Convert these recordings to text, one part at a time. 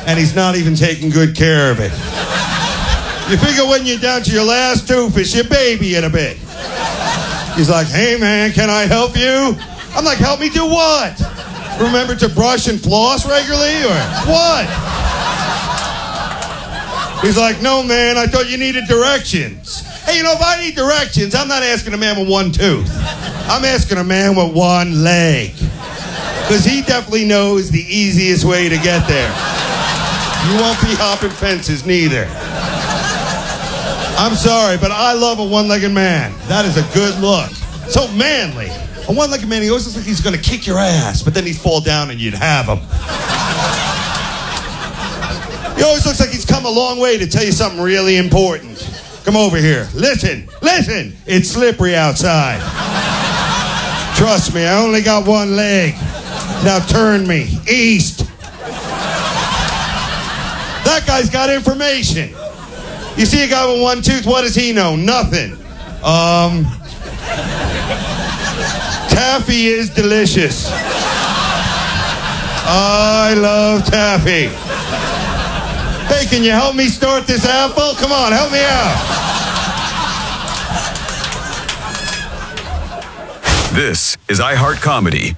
and he's not even taking good care of it. You figure when you're down to your last tooth, it's your baby in a bit. He's like, hey man, can I help you? I'm like, help me do what? Remember to brush and floss regularly, or what? He's like, no man, I thought you needed directions. Hey, you know, if I need directions, I'm not asking a man with one tooth. I'm asking a man with one leg. Because he definitely knows the easiest way to get there. You won't be hopping fences neither. I'm sorry, but I love a one-legged man. That is a good look. So manly. A one-legged man, he always looks like he's going to kick your ass, but then he'd fall down and you'd have him. He always looks like he's come a long way to tell you something really important. Come over here. Listen. It's slippery outside. Trust me, I only got one leg. Now turn me east. That guy's got information. You see a guy with one tooth, what does he know? Nothing. Taffy is delicious. I love taffy. Hey, can you help me start this apple? Come on, help me out. This is iHeart Comedy.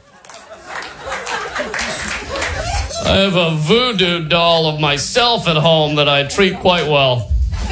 I have a voodoo doll of myself at home that I treat quite well.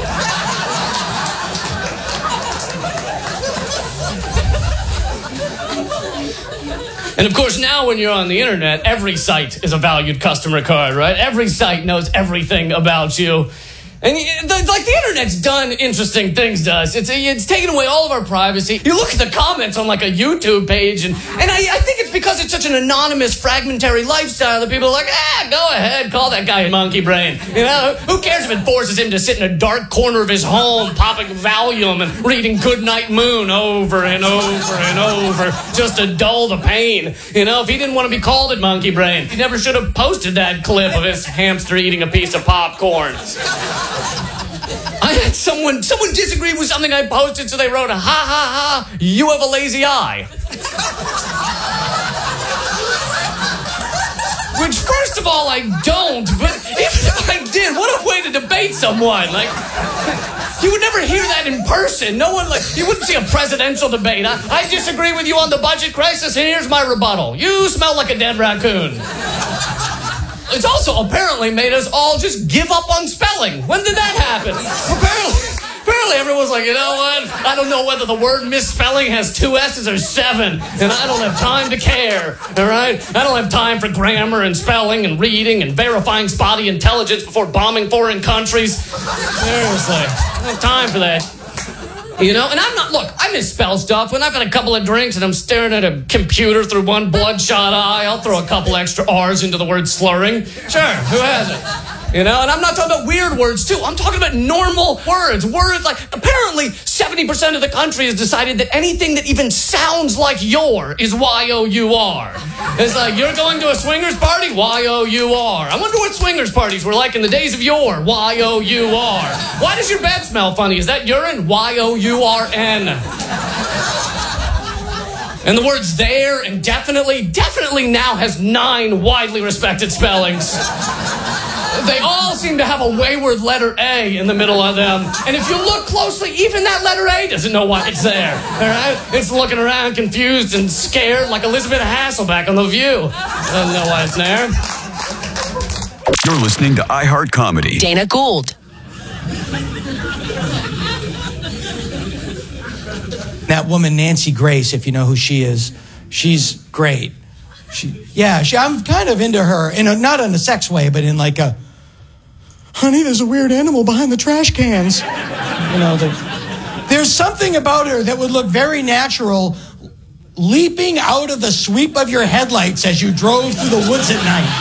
And of course, now when you're on the internet, every site is a valued customer card, right? Every site knows everything about you. And the internet's done interesting things to us. It's taken away all of our privacy. You look at the comments on like a YouTube page, and I think it's because it's such an anonymous, fragmentary lifestyle that people are like, go ahead, call that guy a monkey brain. You know, who cares if it forces him to sit in a dark corner of his home, popping Valium and reading Goodnight Moon over and over and over, just to dull the pain. You know, if he didn't want to be called a monkey brain, he never should have posted that clip of his hamster eating a piece of popcorn. I had someone disagreed with something I posted, so they wrote, ha ha ha, you have a lazy eye. Which, first of all, I don't, but even if I did, what a way to debate someone. Like, you would never hear that in person. No one, you wouldn't see a presidential debate. I disagree with you on the budget crisis, and here's my rebuttal. You smell like a dead raccoon. It's also apparently made us all just give up on spelling. When did that happen? Apparently everyone's like, you know what? I don't know whether the word misspelling has 2 S's or 7, and I don't have time to care, all right? I don't have time for grammar and spelling and reading and verifying spotty intelligence before bombing foreign countries. Seriously, I don't have time for that. You know, and I misspell stuff. When I've had a couple of drinks and I'm staring at a computer through one bloodshot eye, I'll throw a couple extra R's into the word slurring. Sure, who hasn't? You know, and I'm not talking about weird words, too. I'm talking about normal words. Words like, apparently 70% of the country has decided that anything that even sounds like your is Y-O-U-R. It's like, you're going to a swingers party? Y-O-U-R. I wonder what swingers parties were like in the days of yore. Y-O-U-R. Why does your bed smell funny? Is that urine? Y-O-U-R-N. And the words there and definitely now has 9 widely respected spellings. They all seem to have a wayward letter A in the middle of them. And if you look closely, even that letter A doesn't know why it's there. All right? It's looking around confused and scared like Elizabeth Hasselbeck on The View. Doesn't know why it's there. You're listening to iHeart Comedy. Dana Gould. That woman, Nancy Grace, if you know who she is, she's great. I'm kind of into her, not in a sex way, but in like a, honey, there's a weird animal behind the trash cans. You know, there's something about her that would look very natural, leaping out of the sweep of your headlights as you drove through the woods at night.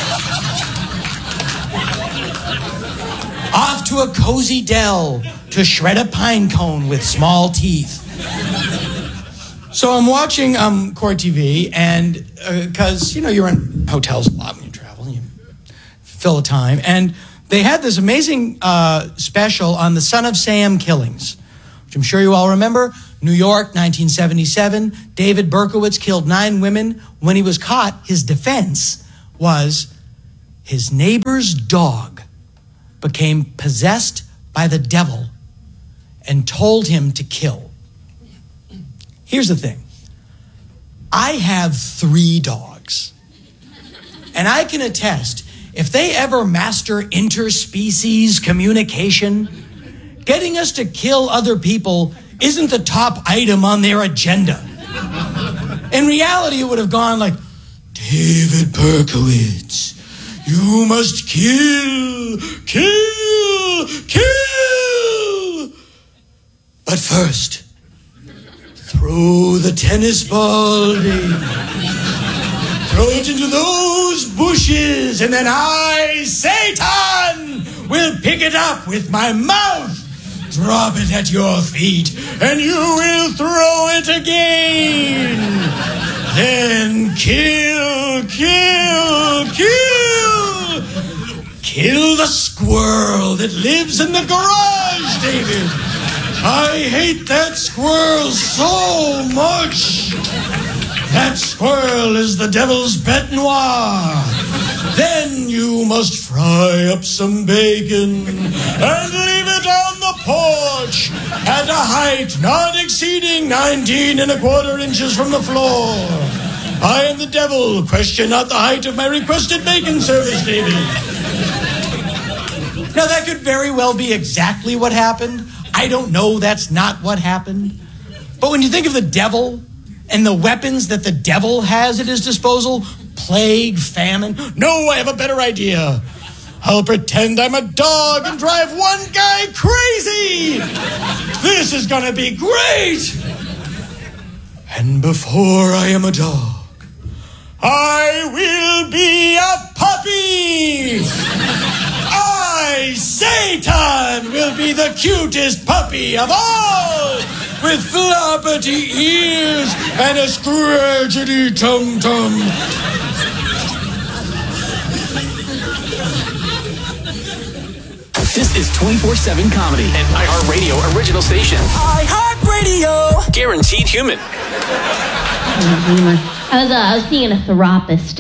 Off to a cozy dell to shred a pine cone with small teeth. So I'm watching Court TV, and because, you're in hotels a lot when you travel, and you fill the time. And they had this amazing special on the Son of Sam killings, which I'm sure you all remember. New York, 1977. David Berkowitz killed 9 women. When he was caught, his defense was, his neighbor's dog became possessed by the devil and told him to kill. Here's the thing. I have 3 dogs. And I can attest, if they ever master interspecies communication, getting us to kill other people isn't the top item on their agenda. In reality, it would have gone like, David Berkowitz, you must kill. But first, throw the tennis ball, David. Throw it into those bushes, and then I, Satan, will pick it up with my mouth, drop it at your feet, and you will throw it again. Then kill. Kill the squirrel that lives in the garage, David. I hate that squirrel so much. That squirrel is the devil's bête noire. Then you must fry up some bacon and leave it on the porch at a height not exceeding 19 1/4 inches from the floor. I am the devil. Question not the height of my requested bacon service, David. Now, that could very well be exactly what happened. I don't know. That's not what happened. But when you think of the devil and the weapons that the devil has at his disposal, plague, famine, no, I have a better idea. I'll pretend I'm a dog and drive one guy crazy. This is gonna be great. And before I am a dog, I will be a puppy. I, Satan, will be the cutest puppy of all, with floppity ears and a scratchety tum-tum. This is 24/7 comedy, an iHeartRadio original station. iHeartRadio! Guaranteed human. I was seeing a therapist.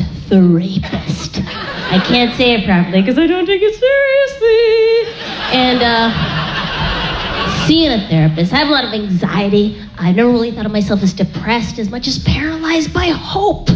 I can't say it properly because I don't take it seriously. And seeing a therapist, I have a lot of anxiety. I've never really thought of myself as depressed as much as paralyzed by hope.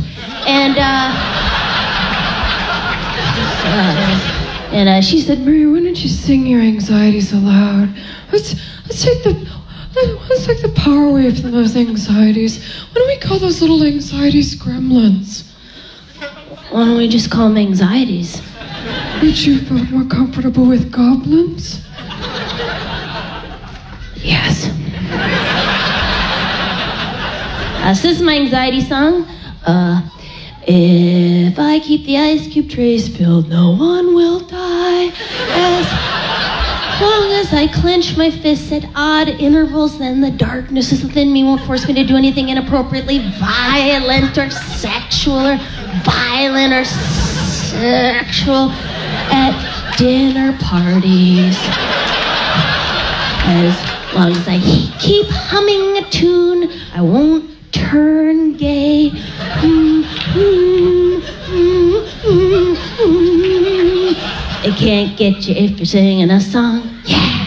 And she said, Maria, why don't you sing your anxieties aloud? Let's take the power away from those anxieties. Why don't we call those little anxieties gremlins? Why don't we just call them anxieties? Would you feel more comfortable with goblins? Yes. So this is my anxiety song. If I keep the ice cube trays filled, no one will die. As long as I clench my fists at odd intervals, then the darkness within me won't force me to do anything inappropriately violent or sexual at dinner parties. As long as I keep humming a tune, I won't turn gay. It can't get you if you're singing a song. Yeah.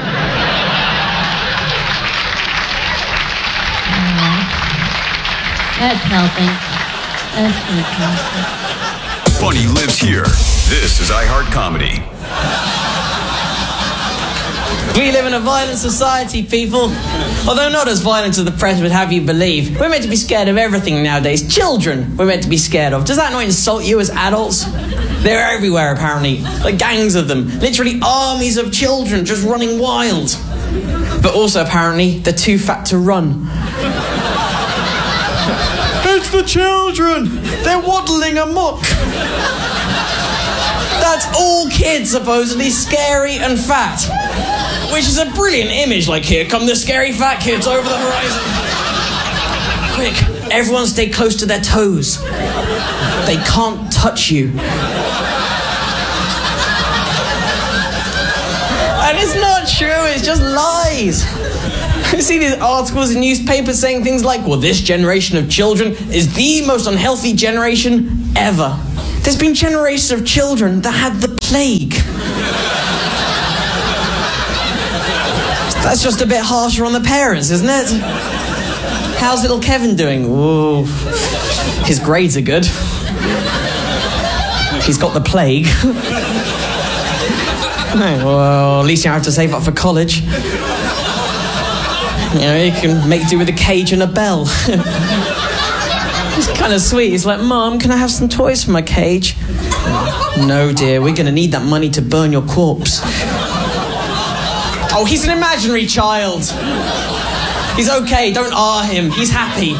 That's helping. That's fantastic. Funny lives here. This is iHeart Comedy. We live in a violent society, people. Although not as violent as the press would have you believe. We're meant to be scared of everything nowadays. Children we're meant to be scared of. Does that not insult you as adults? They're everywhere, apparently. Like gangs of them. Literally armies of children just running wild. But also, apparently, they're too fat to run. It's the children! They're waddling amok. That's all kids, supposedly, scary and fat. Which is a brilliant image, like, here come the scary fat kids over the horizon. Quick, everyone stay close to their toes. They can't touch you. And it's not true, it's just lies. You see these articles in newspapers saying things like, well, this generation of children is the most unhealthy generation ever. There's been generations of children that had the plague. That's just a bit harsher on the parents, isn't it? How's little Kevin doing? Ooh, his grades are good. He's got the plague. Well, at least you don't have to save up for college. You know, you can make do with a cage and a bell. It's kind of sweet. He's like, Mom, can I have some toys for my cage? No, dear, we're going to need that money to burn your corpse. Oh, he's an imaginary child. He's okay, don't ah him. He's happy.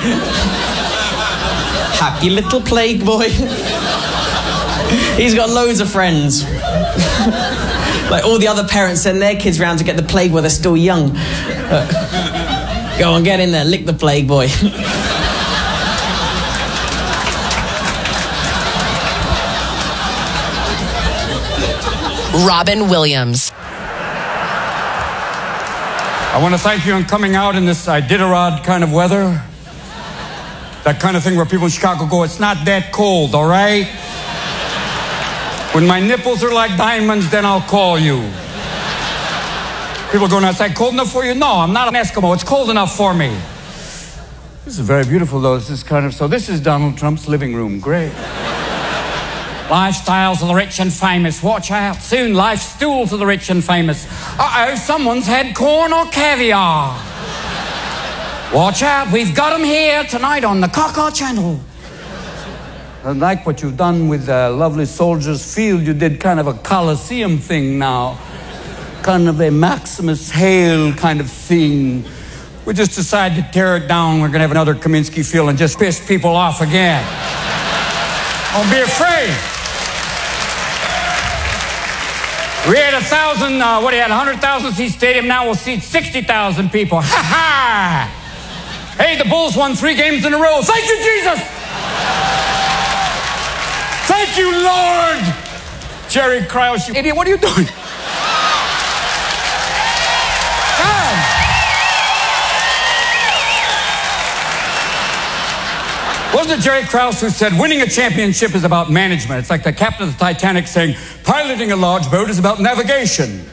Happy little plague boy. He's got loads of friends. Like all the other parents send their kids round to get the plague while they're still young. Go on, get in there, lick the plague boy. Robin Williams. I want to thank you for coming out in this Iditarod kind of weather. That kind of thing where people in Chicago go, it's not that cold, all right? When my nipples are like diamonds, then I'll call you. People going outside, cold enough for you? No, I'm not an Eskimo. It's cold enough for me. This is very beautiful, though. This is kind of, so this is Donald Trump's living room. Great. Lifestyles of the rich and famous. Watch out. Soon, life stools of the rich and famous. Uh-oh, someone's had corn or caviar. Watch out. We've got them here tonight on the Kaka Channel. I like what you've done with Lovely Soldiers Field. You did kind of a Coliseum thing now. Kind of a Maximus Hale kind of thing. We just decided to tear it down. We're going to have another Kaminsky Field and just piss people off again. Don't be afraid. We had 1,000, 100,000 seat stadium. Now we'll seat 60,000 people. Ha ha! Hey, the Bulls won 3 games in a row. Thank you, Jesus! Thank you, Lord! Jerry Krause, you idiot, what are you doing? Wasn't it Jerry Krause who said winning a championship is about management? It's like the captain of the Titanic saying piloting a large boat is about navigation.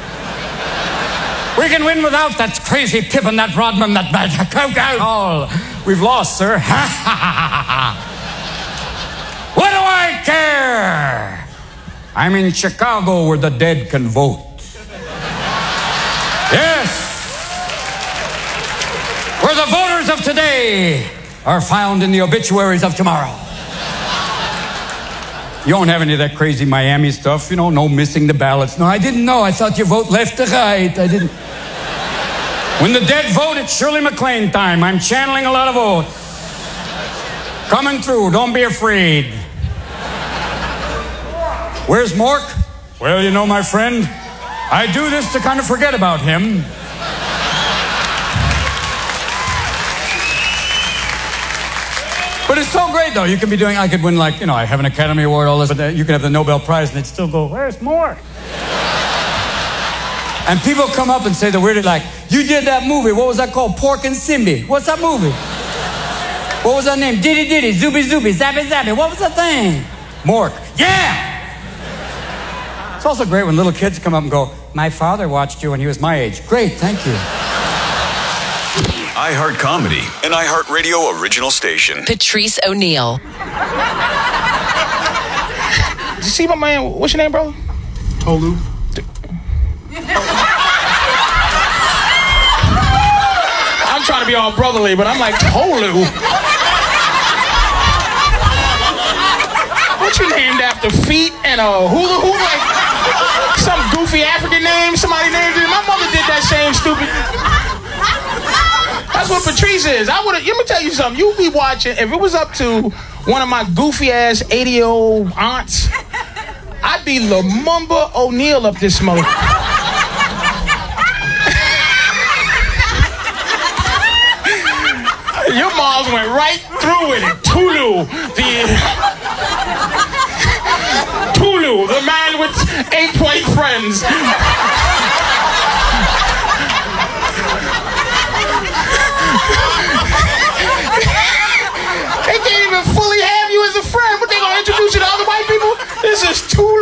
We can win without that crazy Pippin, that Rodman, that bad Coke out. We've lost, sir. Ha ha ha ha. What do I care? I'm in Chicago where the dead can vote. Yes. Where the voters of today are found in the obituaries of tomorrow. You don't have any of that crazy Miami stuff, you know, no missing the ballots. No, I didn't know. I thought you vote left to right. I didn't. When the dead vote, it's Shirley MacLaine time. I'm channeling a lot of votes. Coming through, don't be afraid. Where's Mork? Well, you know, my friend, I do this to kind of forget about him. But it's so great, though. You can be doing, I could win, like, you know, I have an Academy Award, all this, but you can have the Nobel Prize, and they'd still go, where's Mork? And people come up and say the weirdest, like, you did that movie. What was that called? Pork and Simbi. What's that movie? What was that name? Diddy Diddy, Zooby Zooby, Zappy Zappy. What was that thing? Mork. Yeah! It's also great when little kids come up and go, my father watched you when he was my age. Great, thank you. iHeart Comedy, an iHeart Radio original station. Patrice O'Neal. Did you see my man? What's your name, bro? Tolu. I'm trying to be all brotherly, but I'm like, Tolu. What you named after feet and a hula hoop? Like some goofy African name somebody named it. My mother did that same stupid. That's what Patrice is. I would. Let me tell you something. You be watching. If it was up to one of my goofy ass 80-year-old aunts, I'd be Lumumba O'Neal up this smoke. Your mom's went right through with it. Tulu, the man with 8 white friends. They can't even fully have you as a friend, but they gonna introduce you to other white just too